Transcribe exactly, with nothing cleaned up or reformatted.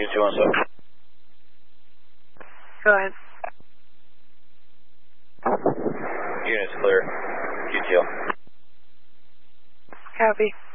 Q two one seven. Go ahead. Units clear. Q T L. Copy.